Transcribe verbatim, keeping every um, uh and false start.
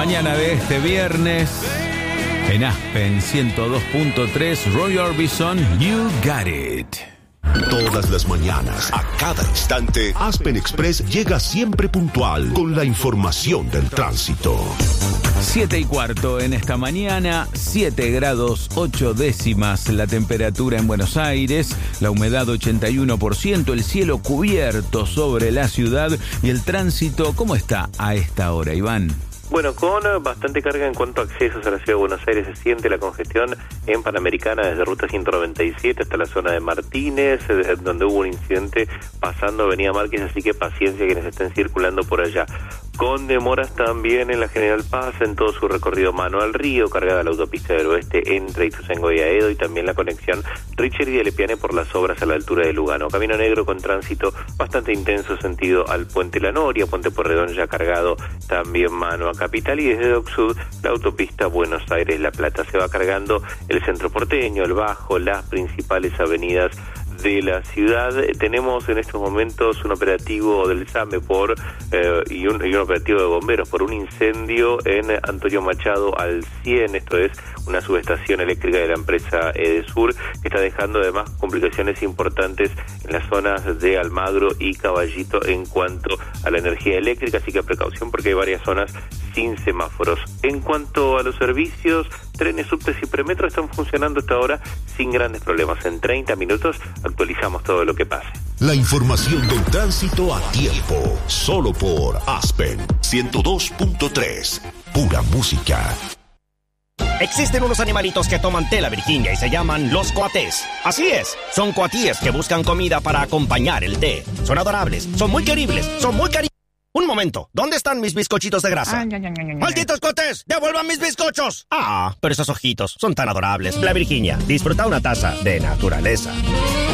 mañana de este viernes. En Aspen ciento dos punto tres, Roy Orbison, You Got It. Todas las mañanas, a cada instante, Aspen Express llega siempre puntual con la información del tránsito. Siete y cuarto en esta mañana, siete grados ocho décimas la temperatura en Buenos Aires, la humedad ochenta y uno por ciento, el cielo cubierto sobre la ciudad y el tránsito, ¿cómo está a esta hora, Iván? Bueno, con bastante carga en cuanto a accesos a la ciudad de Buenos Aires, se siente la congestión en Panamericana desde ruta ciento noventa y siete hasta la zona de Martínez, donde hubo un incidente pasando Avenida Márquez, así que paciencia quienes estén circulando por allá. Con demoras también en la General Paz, en todo su recorrido Mano al Río, cargada la autopista del oeste entre Ituzaingó y Aedo, y también la conexión Richeri de Lepiane por las obras a la altura de Lugano. Camino Negro con tránsito bastante intenso sentido al Puente La Noria, Puente Porredón ya cargado también mano a Capital, y desde Dock Sud la autopista Buenos Aires-La Plata. Se va cargando el centro porteño, el Bajo, las principales avenidas de la ciudad. Tenemos en estos momentos un operativo del SAME por eh, y, un, y un operativo de bomberos por un incendio en Antonio Machado al cien, esto es una subestación eléctrica de la empresa Edesur, que está dejando además complicaciones importantes en las zonas de Almagro y Caballito en cuanto a la energía eléctrica, así que precaución porque hay varias zonas sin semáforos. En cuanto a los servicios, trenes, subtes y premetro están funcionando hasta ahora sin grandes problemas. En treinta minutos actualizamos todo lo que pase. La información del tránsito a tiempo, solo por Aspen ciento dos punto tres, pura música. Existen unos animalitos que toman té la Virginia y se llaman los coatés. Así es, son coatíes que buscan comida para acompañar el té. Son adorables, son muy queribles, son muy cari... Un momento, ¿dónde están mis bizcochitos de grasa? Ay, ay, ay, ay, ¡malditos coatés! ¡Devuelvan mis bizcochos! Ah, pero esos ojitos son tan adorables. La Virginia, disfruta una taza de naturaleza.